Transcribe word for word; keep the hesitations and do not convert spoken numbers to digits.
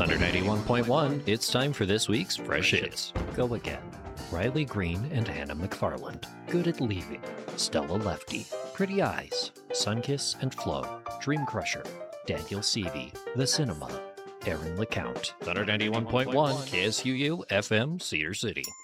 Thunder ninety-one point one, it's time for this week's Fresh Hits. Go again. Riley Green and Hannah McFarland. Good at Leaving. Stella Lefty. Pretty Eyes. Sunkiss and Flo. Dream Crusher. Daniel Seavey. The Cinema. Aaron LeCount. Thunder ninety-one point one, K S U U F M, Cedar City.